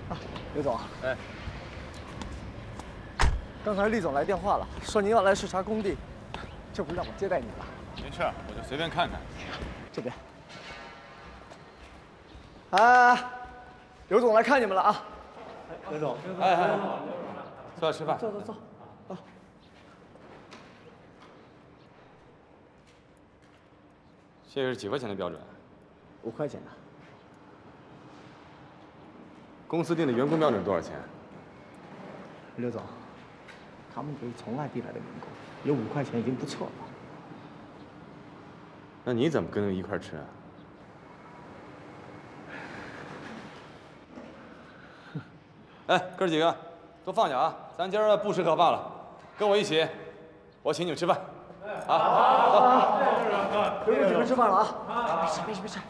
刘总， 哎， 刚才厉总来电话了，说您要来视察工地，这不是让我接待您了？ 没事，我就随便看看。 这边。啊，刘总来看你们了啊！刘总， 哎，坐下吃饭。 坐。啊， 这是几块钱的标准 5块钱的。 公司定的员工标准多少钱？ 刘总，他们都是从外地来的员工，有5块钱已经不错了。 那你怎么跟他们一块儿吃啊？哎，哥几个，都放下啊！咱今儿不吃可饭了，跟我一起，我请你们吃饭。啊， 刘总，你们吃饭了啊？没事。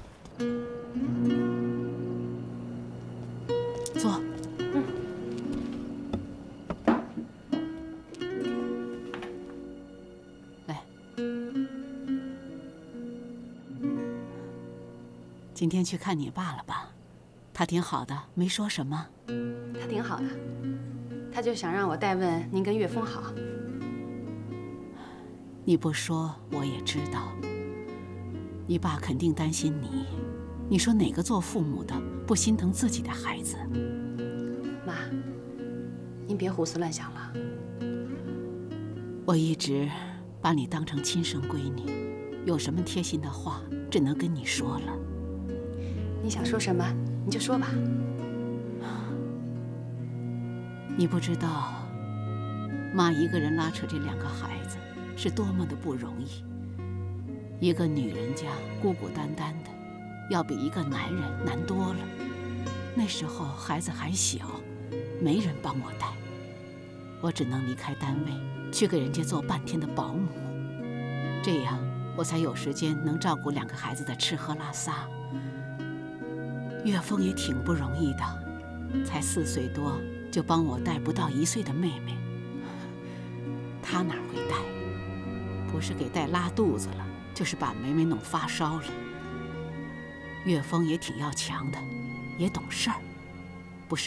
坐。来，今天去看你爸了吧？他挺好的，没说什么。 他挺好的，他就想让我代问您跟岳峰好。 你不说我也知道，你爸肯定担心你。你说哪个做父母的不心疼自己的孩子？ 妈，您别胡思乱想了。 我一直把你当成亲生闺女，有什么贴心的话只能跟你说了。 你想说什么你就说吧。 你不知道，妈一个人拉扯这2个孩子是多么的不容易。一个女人家孤孤单单的，要比一个男人难多了。那时候孩子还小，没人帮我带，我只能离开单位去给人家做半天的保姆，这样我才有时间能照顾2个孩子的吃喝拉撒。岳峰也挺不容易的，才4岁多就帮我带不到1岁的妹妹，他哪会带？不是给带拉肚子了，就是把梅梅弄发烧了。岳峰也挺要强的，也懂事儿。